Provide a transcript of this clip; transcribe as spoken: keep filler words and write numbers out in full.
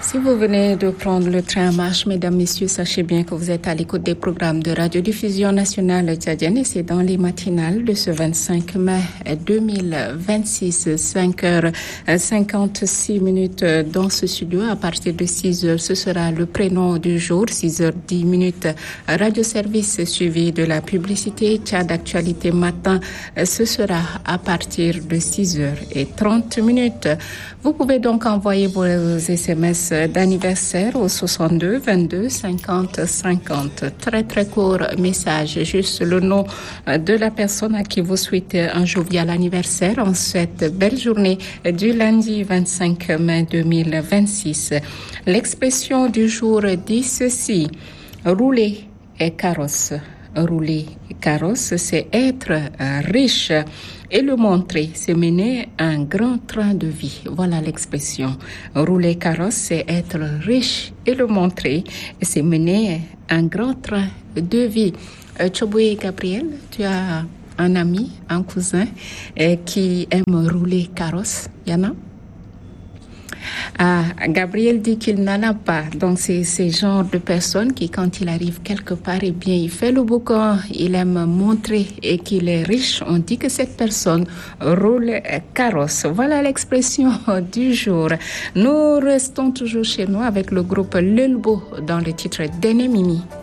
Si vous venez de prendre le train en marche, mesdames, messieurs, sachez bien que vous êtes à l'écoute des programmes de radiodiffusion nationale tchadienne et c'est dans les matinales de ce vingt-cinq mai deux mille vingt-six, cinq heures cinquante-six minutes dans ce studio. À partir de six heures, ce sera le prénom du jour, six heures dix minutes, radio-service suivi de la publicité. Tchad Actualité Matin, ce sera à partir de six heures trente minutes. Vous pouvez donc envoyer vos S M S d'anniversaire au soixante-deux vingt-deux cinquante cinquante. Très très court message, juste le nom de la personne à qui vous souhaitez un jovial anniversaire en cette belle journée du lundi vingt-cinq mai deux mille vingt-six. L'expression du jour dit ceci: rouler et carrosse. Rouler carrosse, c'est être riche. Et le montrer, c'est mener un grand train de vie. Voilà l'expression. Rouler carrosse, c'est être riche. Et le montrer, c'est mener un grand train de vie. Euh, Choboué Gabriel, tu as un ami, un cousin euh, qui aime rouler carrosse. Yana? Ah, Gabriel dit qu'il n'en a pas. Donc, c'est ce genre de personne qui, quand il arrive quelque part, eh bien, il fait le boucan, il aime montrer et qu'il est riche. On dit que cette personne roule carrosse. Voilà l'expression du jour. Nous restons toujours chez nous avec le groupe Lelbo dans le titre d'Enemimi.